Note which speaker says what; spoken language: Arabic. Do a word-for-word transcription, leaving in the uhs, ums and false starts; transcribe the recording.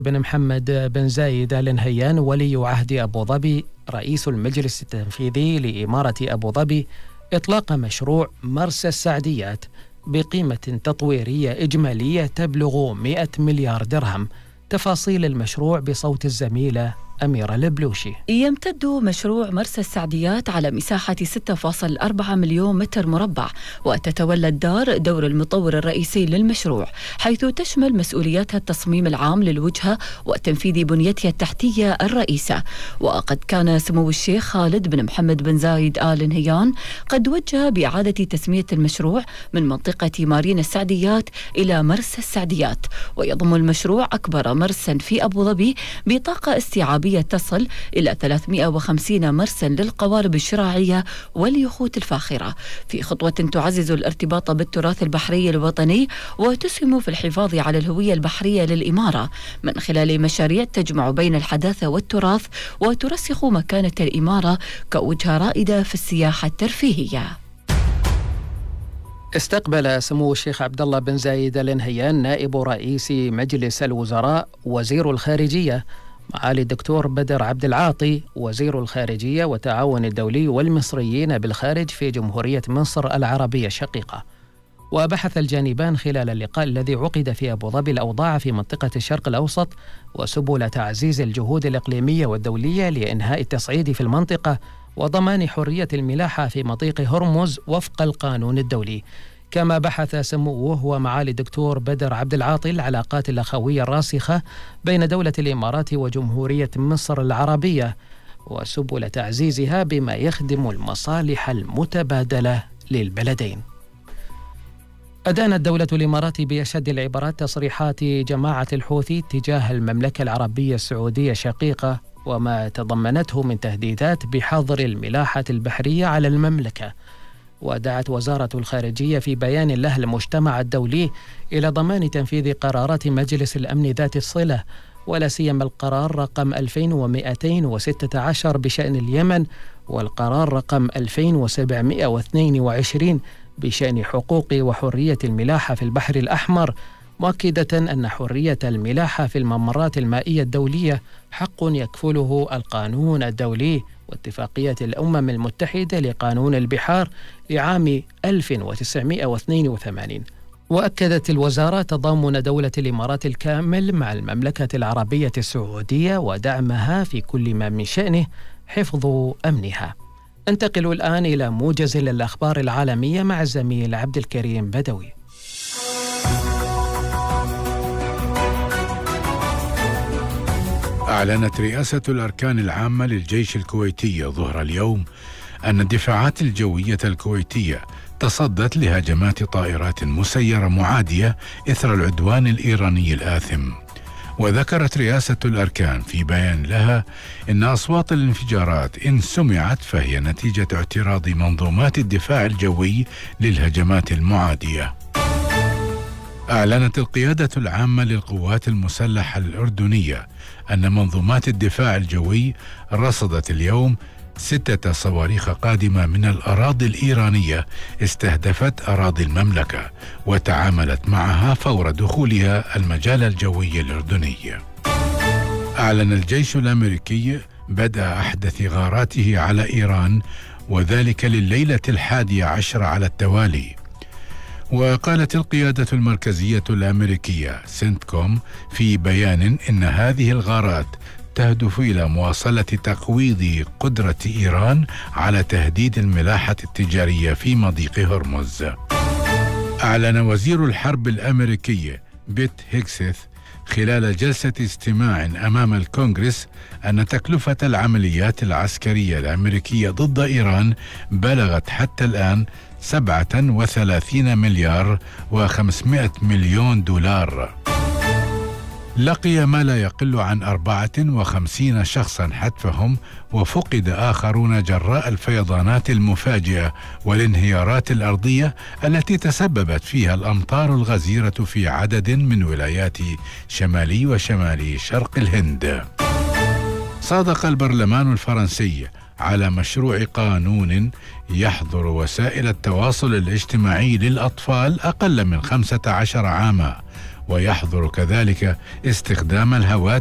Speaker 1: بن محمد بن زايد آل نهيان ولي عهد أبو ظبي رئيس المجلس التنفيذي لإمارة أبو ظبي إطلاق مشروع مرسى السعديات بقيمة تطويرية إجمالية تبلغ مئة مليار درهم. تفاصيل المشروع بصوت الزميلة أميرة البلوشي.
Speaker 2: يمتد مشروع مرسى السعديات على مساحة ستة فاصلة أربعة مليون متر مربع، وتتولى الدار دور المطور الرئيسي للمشروع، حيث تشمل مسؤولياتها التصميم العام للوجهة وتنفيذ بنيتها التحتية الرئيسة. وقد كان سمو الشيخ خالد بن محمد بن زايد آل نهيان قد وجه بإعادة تسمية المشروع من منطقة مارينا السعديات إلى مرسى السعديات، ويضم المشروع أكبر مرسى في أبو ظبي بطاقة استيعابية تصل إلى ثلاثمئة وخمسين مرسى للقوارب الشراعية واليخوت الفاخرة، في خطوة تعزز الارتباط بالتراث البحري الوطني وتسهم في الحفاظ على الهوية البحرية للإمارة من خلال مشاريع تجمع بين الحداثة والتراث وترسخ مكانة الإمارة كوجهة رائدة في السياحة الترفيهية.
Speaker 1: استقبل سمو الشيخ عبد الله بن زايد آل نهيان نائب رئيس مجلس الوزراء وزير الخارجية معالي الدكتور بدر عبد العاطي وزير الخارجية والتعاون الدولي والمصريين بالخارج في جمهورية مصر العربية الشقيقة. وبحث الجانبان خلال اللقاء الذي عقد في أبو ظبي الأوضاع في منطقة الشرق الأوسط وسبل تعزيز الجهود الإقليمية والدولية لإنهاء التصعيد في المنطقة وضمان حرية الملاحة في مضيق هرمز وفق القانون الدولي. كما بحث سموه ومعالي الدكتور بدر عبد العاطي العلاقات الأخوية الراسخة بين دولة الإمارات وجمهورية مصر العربية وسبل تعزيزها بما يخدم المصالح المتبادلة للبلدين. أدانت دولة الإمارات بأشد العبارات تصريحات جماعة الحوثي تجاه المملكة العربية السعودية الشقيقة وما تضمنته من تهديدات بحظر الملاحة البحرية على المملكة. ودعت وزارة الخارجية في بيان لها المجتمع الدولي إلى ضمان تنفيذ قرارات مجلس الأمن ذات الصلة، ولا سيما القرار رقم ألفين ومئتين وستة عشر بشأن اليمن والقرار رقم ألفين وسبعمئة واثنين وعشرين بشأن حقوق وحرية الملاحة في البحر الأحمر، مؤكدة أن حرية الملاحة في الممرات المائية الدولية حق يكفله القانون الدولي واتفاقية الأمم المتحدة لقانون البحار لعام ألف وتسعمئة واثنين وثمانين. وأكدت الوزارة تضامن دولة الإمارات الكامل مع المملكة العربية السعودية ودعمها في كل ما من شأنه حفظ أمنها. انتقل الآن إلى موجز للأخبار العالمية مع الزميل عبد الكريم بدوي.
Speaker 3: أعلنت رئاسة الأركان العامة للجيش الكويتي ظهر اليوم أن الدفاعات الجوية الكويتية تصدت لهجمات طائرات مسيرة معادية إثر العدوان الإيراني الآثم. وذكرت رئاسة الأركان في بيان لها إن أصوات الانفجارات إن سمعت فهي نتيجة اعتراض منظومات الدفاع الجوي للهجمات المعادية. أعلنت القيادة العامة للقوات المسلحة الأردنية أن منظومات الدفاع الجوي رصدت اليوم ستة صواريخ قادمة من الأراضي الإيرانية استهدفت أراضي المملكة وتعاملت معها فور دخولها المجال الجوي الأردني. أعلن الجيش الأمريكي بدء أحدث غاراته على إيران وذلك لليلة الحادية عشر على التوالي. وقالت القيادة المركزية الأمريكية سنتكوم في بيان إن هذه الغارات تهدف إلى مواصلة تقويض قدرة إيران على تهديد الملاحة التجارية في مضيق هرمز. أعلن وزير الحرب الأمريكي بيت هيكسيث خلال جلسة استماع أمام الكونغرس أن تكلفة العمليات العسكرية الأمريكية ضد إيران بلغت حتى الآن سبعة وثلاثين مليار وخمسمائة مليون دولار. لقي ما لا يقل عن أربعة وخمسين شخصا حتفهم وفقد آخرون جراء الفيضانات المفاجئة والانهيارات الأرضية التي تسببت فيها الأمطار الغزيرة في عدد من ولايات شمالي وشمالي شرق الهند. صادق البرلمان الفرنسي على مشروع قانون يحظر وسائل التواصل الاجتماعي للأطفال أقل من خمسة عشر عاما، ويحظر كذلك استخدام الهواتف